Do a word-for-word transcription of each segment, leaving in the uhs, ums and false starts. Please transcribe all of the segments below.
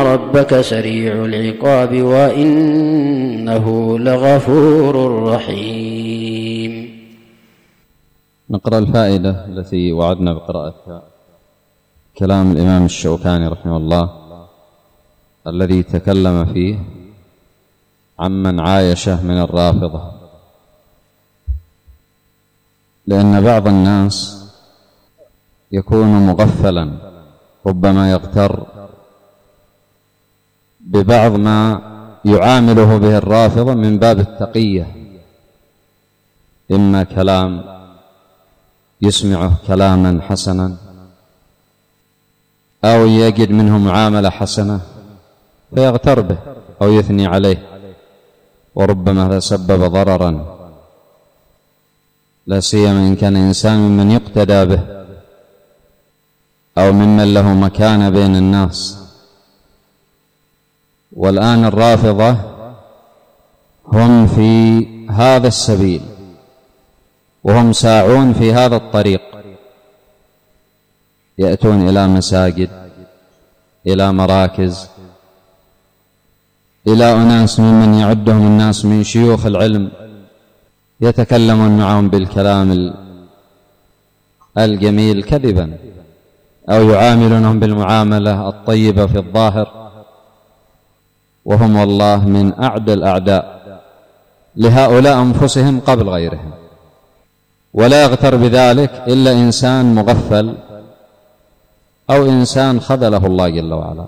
ربك سريع العقاب وإنه لغفور رحيم. نقرأ الفائدة التي وعدنا بقراءتها، كلام الإمام الشوكاني رحمه الله الذي تكلم فيه عمن عايشه من الرافضة. لأن بعض الناس يكون مغفلا، ربما يغتر ببعض ما يعامله به الرافضة من باب التقية، إما كلام يسمعه كلاما حسنا أو يجد منه معاملة حسنة فيغتر به أو يثني عليه، وربما هذا سبب ضررا، لا سيما إن كان إنسان ممن يقتدى به أو ممن له مكانة بين الناس. والآن الرافضة هم في هذا السبيل وهم ساعون في هذا الطريق، يأتون إلى مساجد، إلى مراكز، إلى أناس ممن يعدهم الناس من شيوخ العلم، يتكلمون معهم بالكلام الجميل كذبا، أو يعاملونهم بالمعاملة الطيبة في الظاهر، وهم والله من أعدى الأعداء لهؤلاء أنفسهم قبل غيرهم. ولا يغتر بذلك إلا إنسان مغفل أو إنسان خذله الله جل وعلا.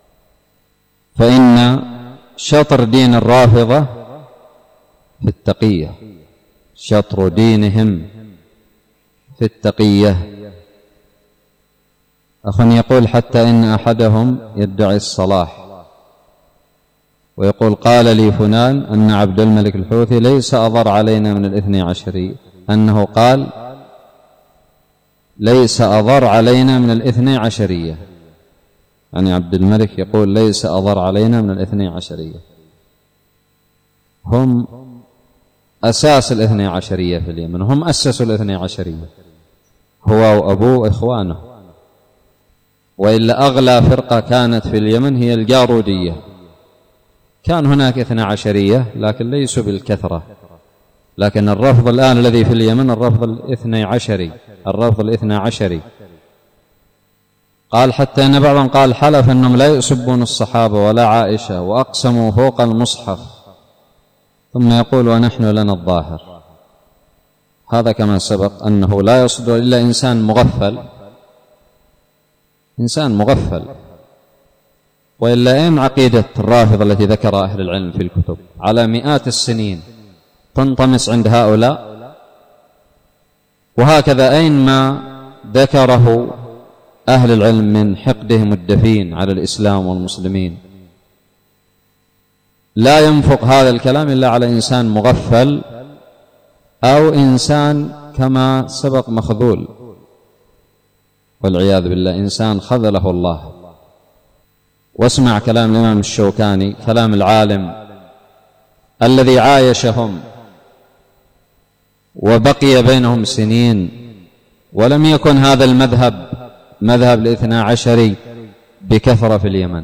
فإن شطر دين الرافضة في التقية، شطر دينهم في التقية. أخ يقول حتى إن أحدهم يدعي الصلاح ويقول قال لي فلان أن عبد الملك الحوثي ليس أضر علينا من الاثني عشرية، أنه قال ليس أضر علينا من الاثني عشرية، يعني عبد الملك يقول ليس أضر علينا من الاثني عشرية. هم أساس الاثني عشرية في اليمن، هم أسسوا الاثني عشرية، هو وأبوه إخوانه. وإلا أغلى فرقة كانت في اليمن هي الجارودية. كان هناك اثنى عشرية لكن ليسوا بالكثرة، لكن الرفض الآن الذي في اليمن الرفض الاثني عشري، الرفض الاثنى عشري. قال حتى أن بعضهم قال حلف أنهم لا يسبون الصحابة ولا عائشة، وأقسموا فوق المصحف، ثم يقول ونحن لنا الظاهر. هذا كما سبق أنه لا يصدر إلا إنسان مغفل، إنسان مغفل. وإلا أين عقيدة الرافضة التي ذكر أهل العلم في الكتب على مئات السنين تنطمس عند هؤلاء؟ وهكذا أين ما ذكره أهل العلم من حقدهم الدفين على الإسلام والمسلمين؟ لا ينفق هذا الكلام إلا على إنسان مغفل أو إنسان كما سبق مخذول والعياذ بالله، إنسان خذله الله. واسمع كلام الإمام الشوكاني، كلام العالم الذي عايشهم وبقي بينهم سنين، ولم يكن هذا المذهب مذهب الاثنى عشري بكثرة في اليمن.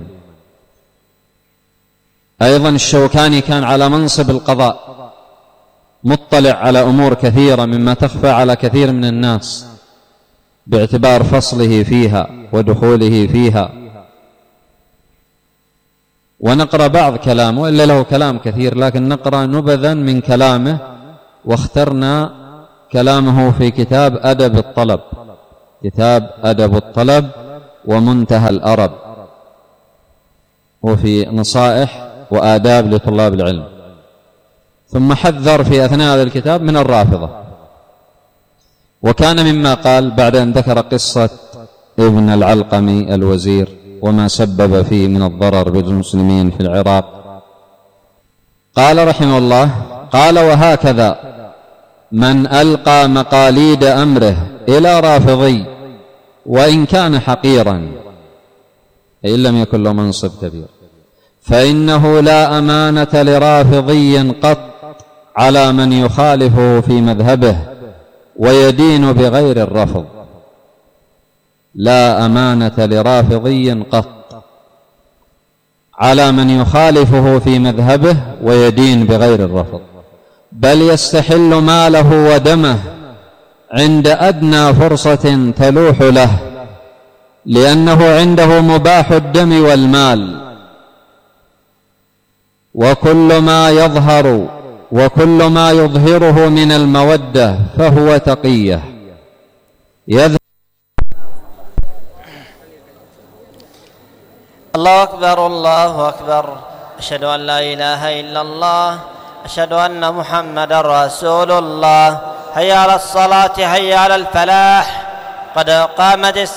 أيضا الشوكاني كان على منصب القضاء، مطلع على أمور كثيرة مما تخفى على كثير من الناس باعتبار فصله فيها ودخوله فيها. ونقرأ بعض كلامه، إلا له كلام كثير، لكن نقرأ نبذا من كلامه، واخترنا كلامه في كتاب أدب الطلب، كتاب أدب الطلب ومنتهى الأرب، وفي نصائح وآداب لطلاب العلم. ثم حذر في أثناء هذا الكتاب من الرافضة. وكان مما قال بعد أن ذكر قصة ابن العلقمي الوزير وما سبب فيه من الضرر بالمسلمين في العراق، قال رحمه الله: قال وهكذا من ألقى مقاليد أمره إلى رافضي وإن كان حقيرا، أي إن لم يكن له منصب كبير، فإنه لا أمانة لرافضي قط على من يخالفه في مذهبه ويدين بغير الرفض. لا أمانة لرافضي قط على من يخالفه في مذهبه ويدين بغير الرفض، بل يستحل ماله ودمه عند أدنى فرصة تلوح له، لأنه عنده مباح الدم والمال. وكل ما يظهر وكل ما يظهره من المودة فهو تقية. يذهب الله أكبر الله أكبر، أشهد أن لا إله إلا الله، أشهد أن محمدا رسول الله. حي على الصلاة، حي على الفلاح، قد قامت الصلاة.